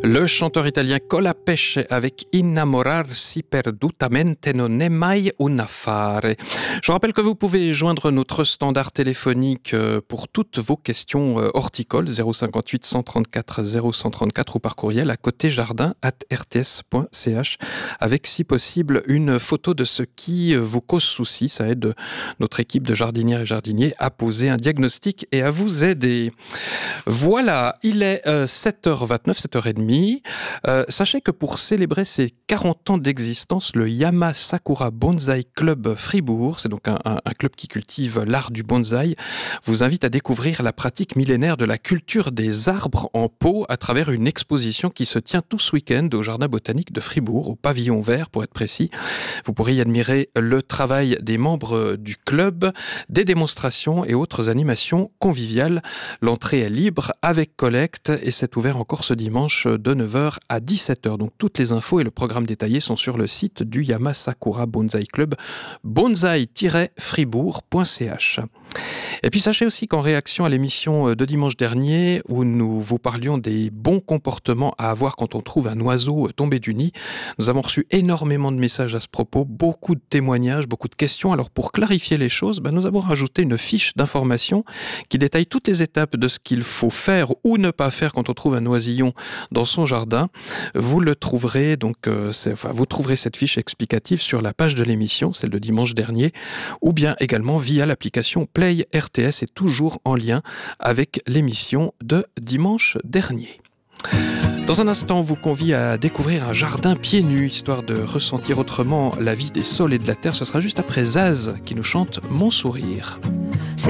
Le chanteur italien Colapesce avec Innamorarsi perdutamente non è mai un affare. Je rappelle que vous pouvez joindre notre standard téléphonique pour toutes vos questions horticoles 058 134 0134 ou par courriel à côtéjardin@rts.ch avec si possible une photo de ce qui vous cause souci. Ça aide notre équipe de jardinières et jardiniers à poser un diagnostic et à vous aider. Voilà, il est 7h29, 7h30. Sachez que pour célébrer ses 40 ans d'existence, le Yama-Sakura Bonsai Club Fribourg, c'est donc un club qui cultive l'art du bonsaï, vous invite à découvrir la pratique millénaire de la culture des arbres en pot à travers une exposition qui se tient tout ce week-end au Jardin botanique de Fribourg, au pavillon vert pour être précis. Vous pourrez y admirer le travail des membres du club, des démonstrations et autres animations conviviales. L'entrée est libre avec collecte et c'est ouvert encore ce dimanche de 9h à 17h. Donc toutes les infos et le programme détaillé sont sur le site du Yama-Sakura Bonsai Club, bonsai-fribourg.ch. Et puis sachez aussi qu'en réaction à l'émission de dimanche dernier, où nous vous parlions des bons comportements à avoir quand on trouve un oiseau tombé du nid, nous avons reçu énormément de messages à ce propos, beaucoup de témoignages, beaucoup de questions. Alors pour clarifier les choses, nous avons rajouté une fiche d'information qui détaille toutes les étapes de ce qu'il faut faire ou ne pas faire quand on trouve un oisillon dans son jardin. Vous le trouverez donc, vous trouverez cette fiche explicative sur la page de l'émission, celle de dimanche dernier, ou bien également via l'application Play RTS est toujours en lien avec l'émission de dimanche dernier. Dans un instant, on vous convie à découvrir un jardin pieds nus, histoire de ressentir autrement la vie des sols et de la terre. Ce sera juste après Zaz qui nous chante Mon sourire.